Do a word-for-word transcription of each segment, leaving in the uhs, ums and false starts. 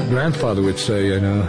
grandfather would say, you know,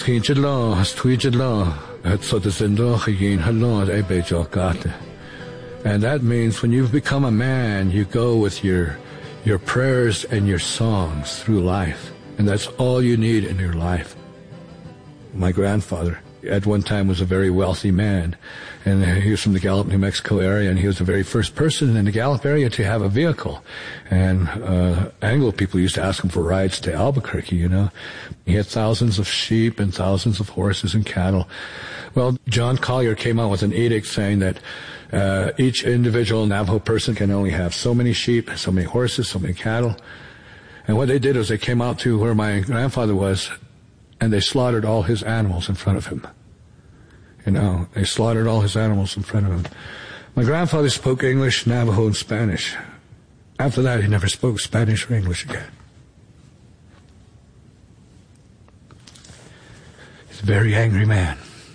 and that means when you've become a man, you go with your your prayers and your songs through life. And that's all you need in your life. My grandfather, at one time, was a very wealthy man. And he was from the Gallup, New Mexico area, and he was the very first person in the Gallup area to have a vehicle. And uh, Anglo people used to ask him for rides to Albuquerque, you know. He had thousands of sheep and thousands of horses and cattle. Well, John Collier came out with an edict saying that uh, each individual Navajo person can only have so many sheep, so many horses, so many cattle. And what they did was they came out to where my grandfather was, and they slaughtered all his animals in front of him. You know, they slaughtered all his animals in front of him. My grandfather spoke English, Navajo, and Spanish. After that, he never spoke Spanish or English again. He's a very angry man.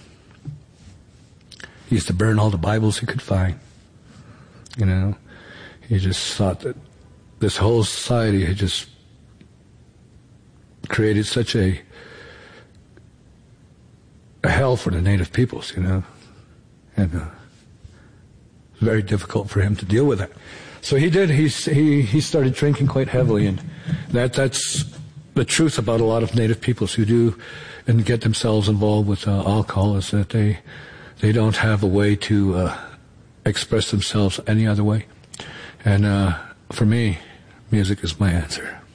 He used to burn all the Bibles he could find. You know, he just thought that this whole society had just created such a, a hell for the native peoples, you know. And uh, it was very difficult for him to deal with that. So he did, he, he, he started drinking quite heavily, and that that's the truth about a lot of native peoples who do and get themselves involved with uh, alcohol, is that they they don't have a way to uh, express themselves any other way. And uh, for me, music is my answer.